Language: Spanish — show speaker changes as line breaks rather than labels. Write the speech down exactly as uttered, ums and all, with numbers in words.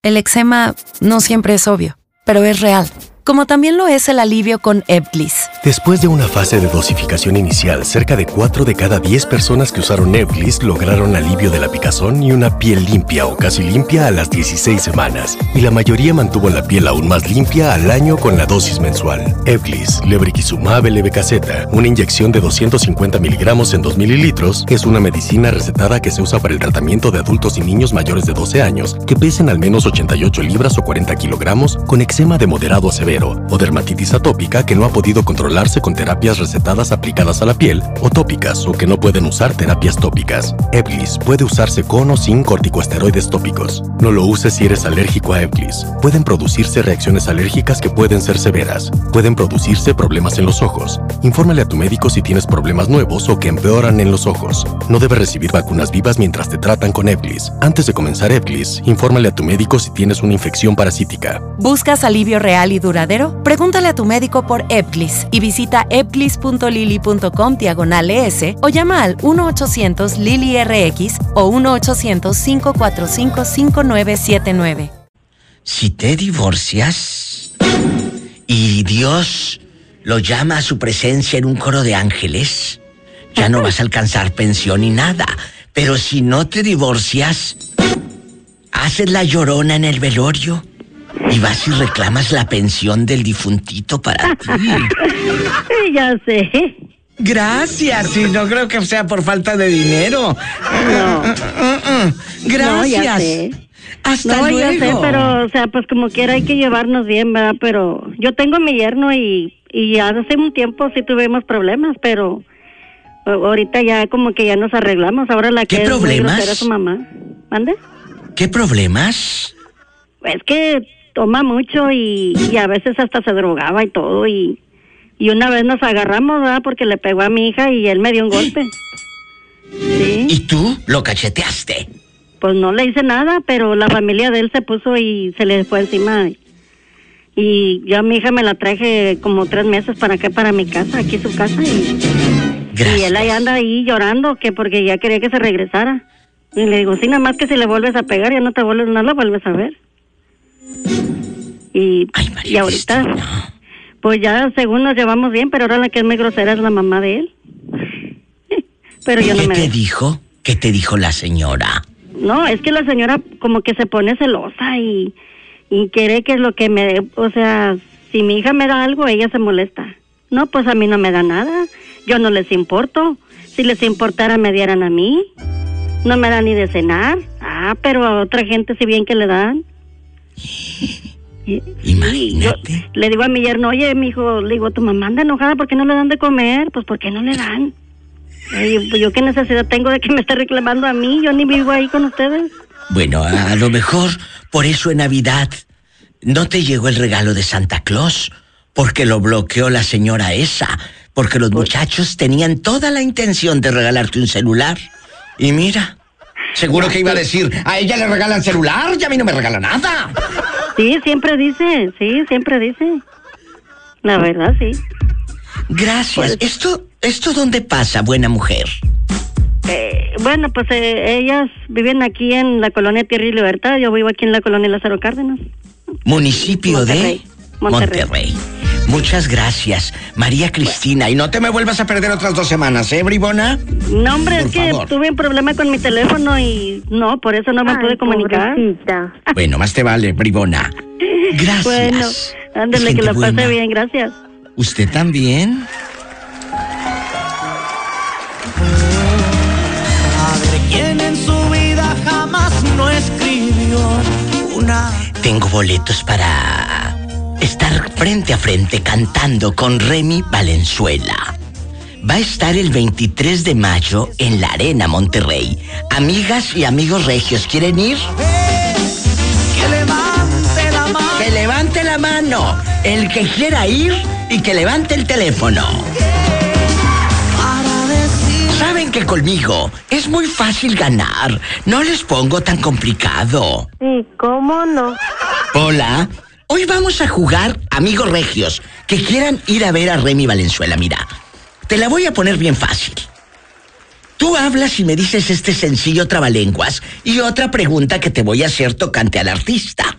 El eczema no siempre es obvio, pero es real. Como también lo es el alivio con Ebglyss.
Después de una fase de dosificación inicial, cerca de cuatro de cada diez personas que usaron Ebglyss lograron alivio de la picazón y una piel limpia o casi limpia a las dieciséis semanas. Y la mayoría mantuvo la piel aún más limpia al año con la dosis mensual. Ebglyss, lebrikizumab levetaceta, una inyección de doscientos cincuenta miligramos en dos mililitros, es una medicina recetada que se usa para el tratamiento de adultos y niños mayores de doce años que pesen al menos ochenta y ocho libras o cuarenta kilogramos con eczema de moderado a severo o dermatitis atópica que no ha podido controlarse con terapias recetadas aplicadas a la piel o tópicas o que no pueden usar terapias tópicas. Ebglyss puede usarse con o sin corticosteroides tópicos. No lo uses si eres alérgico a Ebglyss. Pueden producirse reacciones alérgicas que pueden ser severas. Pueden producirse problemas en los ojos. Infórmale a tu médico si tienes problemas nuevos o que empeoran en los ojos. No debes recibir vacunas vivas mientras te tratan con Ebglyss. Antes de comenzar Ebglyss, infórmale a tu médico si tienes una infección parasítica.
¿Buscas alivio real y duradero? Pregúntale a tu médico por Ebglyss y visita ebglyss punto lily punto com diagonal es o llama al uno ochocientos lily R X o uno ochocientos, cinco cuatro cinco, cinco nueve siete nueve.
Si te divorcias y Dios lo llama a su presencia en un coro de ángeles, ya no vas a alcanzar pensión ni nada. Pero si no te divorcias, haces la llorona en el velorio y vas y reclamas la pensión del difuntito para ti.
Ya sé.
Gracias, sí, no creo que sea por falta de dinero.
No.
Gracias.
No, ya sé.
Hasta
no,
luego.
ya sé, pero, o sea, pues como quiera hay que llevarnos bien, ¿verdad? Pero yo tengo a mi yerno y, y hace un tiempo sí tuvimos problemas, pero ahorita ya como que ya nos arreglamos. Ahora la que
¿Qué
es
problemas?
muy grosera es su mamá. ¿Mande?
¿Qué problemas?
Es que toma mucho y, y a veces hasta se drogaba y todo y, y una vez nos agarramos, ¿verdad? Porque le pegó a mi hija y él me dio un golpe. Sí.
¿Y tú lo cacheteaste?
Pues no le hice nada, pero la familia de él se puso y se le fue encima. Y yo a mi hija me la traje como tres meses para acá, para mi casa, aquí su casa. Y, y él ahí anda ahí llorando que porque ya quería que se regresara. Y le digo, sí, nada más que si le vuelves a pegar, ya no te vuelves, no la vuelves a ver. Y,
Ay, María
y ahorita,
Cristina.
pues ya según nos llevamos bien, pero ahora la que es muy grosera es la mamá de él. Pero yo no
¿Qué
me
te
dejo.
dijo? ¿Qué te dijo la señora?
No, es que la señora como que se pone celosa y, y quiere que es lo que me dé, o sea, si mi hija me da algo, ella se molesta. No, pues a mí no me da nada, yo no les importo. Si les importara me dieran a mí. No me dan ni de cenar. Ah, pero a otra gente sí bien que le dan.
Imagínate.
Yo le digo a mi yerno, oye, mijo, le digo, tu mamá anda enojada porque no le dan de comer. Pues, ¿por qué no le dan? Ay, pues, yo qué necesidad tengo de que me esté reclamando a mí, yo ni vivo ahí con ustedes.
Bueno, a lo mejor por eso en Navidad no te llegó el regalo de Santa Claus, porque lo bloqueó la señora esa, porque los muchachos tenían toda la intención de regalarte un celular. Y mira, seguro que iba a decir, a ella le regalan celular y a mí no me regala nada.
Sí, siempre dice, sí, siempre dice. La verdad, sí.
Gracias.
Pues,
¿Esto, esto dónde pasa, buena mujer?
Eh, bueno, pues eh, ellas viven aquí en la colonia Tierra y Libertad, yo vivo aquí en la colonia Lázaro Cárdenas.
Municipio
Monterrey,
de
Monterrey.
Monterrey. Muchas gracias, María Cristina. Y no te me vuelvas a perder otras dos semanas, ¿eh, bribona?
No, hombre,
Por
es que
favor.
tuve un problema con mi teléfono y no, por eso no me
Ay,
pude comunicar.
pobrecita.
Bueno, más te vale, bribona. Gracias.
Bueno, ándale,
Es
que
gente
la pase
buena.
bien, gracias.
¿Usted también?
Padre, quien en su vida jamás no escribió una...
Tengo boletos para estar frente a frente cantando con Remy Valenzuela. Va a estar el veintitrés de mayo en la Arena Monterrey. Amigas y amigos regios, ¿quieren ir?
Que levante la mano.
Que levante la mano el que quiera ir y que levante el teléfono.
Para decir...
Saben que conmigo es muy fácil ganar. No les pongo tan complicado.
Sí, ¿cómo no?
Hola, hoy vamos a jugar amigos regios que quieran ir a ver a Remy Valenzuela. Mira, te la voy a poner bien fácil. Tú hablas y me dices este sencillo trabalenguas y otra pregunta que te voy a hacer tocante al artista.